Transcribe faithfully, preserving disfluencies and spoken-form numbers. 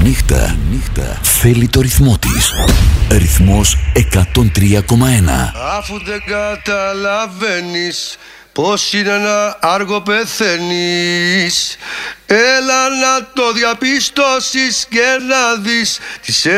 νύχτα, η νύχτα θέλει το ρυθμό της. Ρυθμός εκατόν τρία κόμμα ένα. Αφού δεν καταλαβαίνεις πως είναι ένα άργο πεθαίνεις, έλα να το διαπιστώσεις και να δεις τις